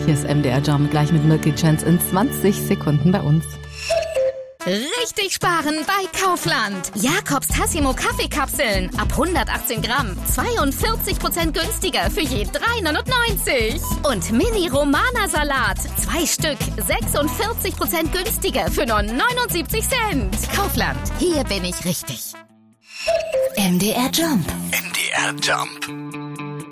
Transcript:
Hier ist MDR Jump, gleich mit Milky Chance in 20 Sekunden bei uns. Richtig sparen bei Kaufland. Jakobs Tassimo Kaffeekapseln ab 118 Gramm. 42% günstiger für je 3,99. Und Mini Romana Salat. 2 Stück. 46% günstiger für nur 79 Cent. Kaufland. Hier bin ich richtig. MDR Jump. MDR Jump.